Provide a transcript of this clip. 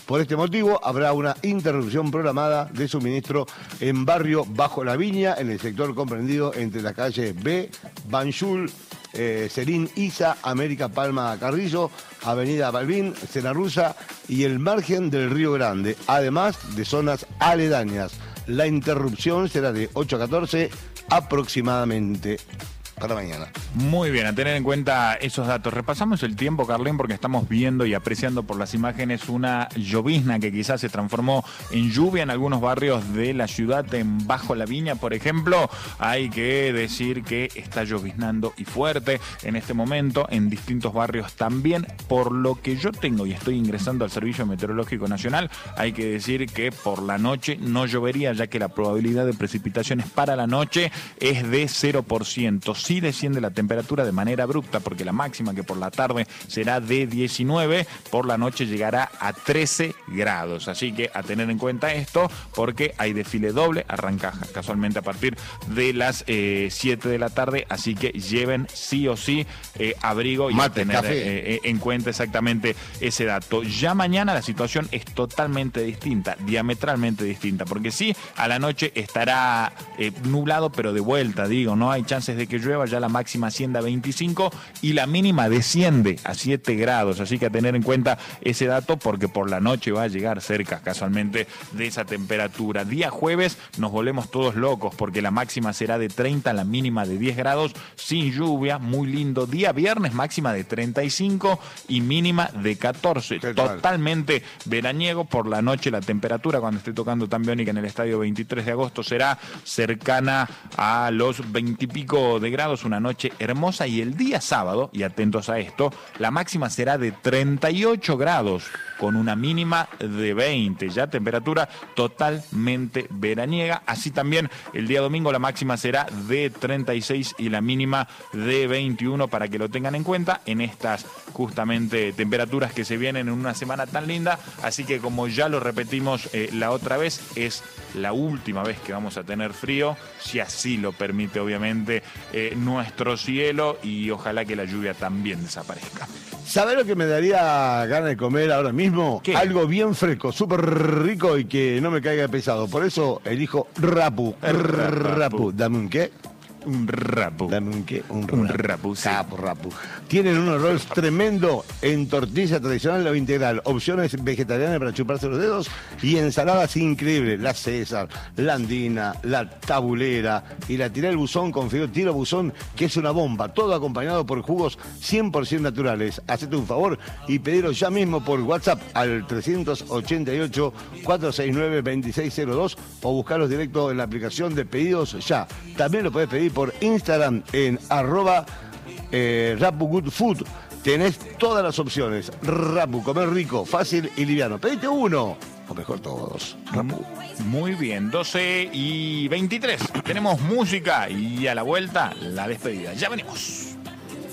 Por este motivo, habrá una interrupción programada de suministro en barrio Bajo la Viña, en el sector comprendido entre la calle B, Banjul, Serín Isa, América Palma Carrillo, Avenida Balbín, Rusa y el margen del Río Grande, además de zonas aledañas. La interrupción será de 8 a 14 aproximadamente. Para mañana. Muy bien, a tener en cuenta esos datos. Repasamos el tiempo, Carlín, porque estamos viendo y apreciando por las imágenes una llovizna que quizás se transformó en lluvia en algunos barrios de la ciudad, en Bajo la Viña, por ejemplo. Hay que decir que está lloviznando y fuerte en este momento, en distintos barrios también. Por lo que yo tengo y estoy ingresando al Servicio Meteorológico Nacional, hay que decir que por la noche no llovería, ya que la probabilidad de precipitaciones para la noche es de 0%. Sí desciende la temperatura de manera abrupta, porque la máxima, que por la tarde será de 19, por la noche llegará a 13 grados. Así que a tener en cuenta esto, porque hay desfile doble, arranca casualmente a partir de las 7 de la tarde, así que lleven sí o sí abrigo y mate, tener en cuenta exactamente ese dato. Ya mañana la situación es totalmente distinta, diametralmente distinta, porque sí, a la noche estará nublado, pero de vuelta, digo, no hay chances de que llueva. Ya la máxima asciende a 25 y la mínima desciende a 7 grados, así que a tener en cuenta ese dato, porque por la noche va a llegar cerca casualmente de esa temperatura. Día jueves nos volvemos todos locos, porque la máxima será de 30, la mínima de 10 grados, sin lluvia, muy lindo. Día viernes, máxima de 35 y mínima de 14, totalmente veraniego. Por la noche la temperatura, cuando esté tocando Tan Biónica en el estadio 23 de agosto, será cercana a los 20 y pico de grados, una noche hermosa. Y el día sábado, y atentos a esto, la máxima será de 38 grados con una mínima de 20, ya temperatura totalmente veraniega. Así también el día domingo la máxima será de 36 y la mínima de 21, para que lo tengan en cuenta en estas justamente temperaturas que se vienen en una semana tan linda. Así que, como ya lo repetimos la otra vez, es la última vez que vamos a tener frío, si así lo permite obviamente nuestro cielo, y ojalá que la lluvia también desaparezca. ¿Sabés lo que me daría ganas de comer ahora mismo? ¿Qué? Algo bien fresco, súper rico y que no me caiga pesado. Por eso elijo Rappu. Rappu. ¿Dame un qué? Un rapu. Dame un qué, un rapu, sí. Capo, Rappu. Tienen un rolls tremendo en tortilla tradicional o integral, opciones vegetarianas para chuparse los dedos y ensaladas increíbles. La César, la Andina, la Tabulera y la Tirá el Buzón con fideo Tiro Buzón, que es una bomba. Todo acompañado por jugos 100% naturales. Hacete un favor y pedilo ya mismo por WhatsApp al 388-469-2602 o buscarlos directo en la aplicación de Pedidos Ya. También lo podés pedir por Instagram en @RappuGoodFood. Tenés todas las opciones. Rappu, comer rico, fácil y liviano. Pedite uno, o mejor todos. Rappu. Muy bien, 12:23. Tenemos música y a la vuelta la despedida. Ya venimos.